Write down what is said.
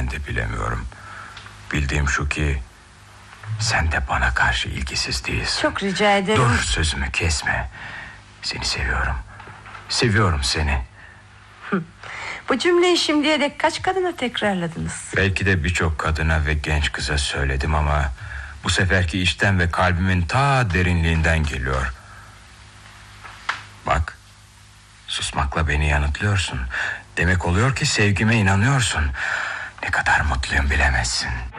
ben de bilemiyorum. Bildiğim şu ki sen de bana karşı ilgisiz değilsin. Çok rica ederim. Dur, sözümü kesme. Seni seviyorum. Seviyorum seni. Bu cümleyi şimdiye dek kaç kadına tekrarladınız? Belki de birçok kadına ve genç kıza söyledim ama bu seferki içten ve kalbimin ta derinliğinden geliyor. Bak, susmakla beni yanıtlıyorsun. Demek oluyor ki sevgime inanıyorsun. Ne kadar mutluyum bilemezsin.